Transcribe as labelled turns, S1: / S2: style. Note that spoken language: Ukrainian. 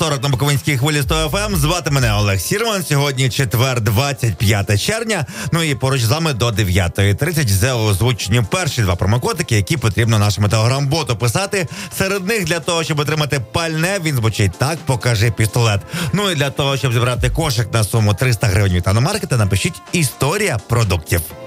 S1: 7:40 на Буковинській хвилі 100 FM. Звати мене Олег Сірман. Сьогодні четвер, 25 червня. Ну і поруч з вами до 9:30 вже озвучені перші два промокодики, які потрібно нашому телеграм-боту писати. Серед них для того, щоб отримати пальне, він звучить так: покажи пістолет. Ну і для того, щоб зібрати кошик на суму 300 гривень від Аномаркета, напишіть історія продуктів.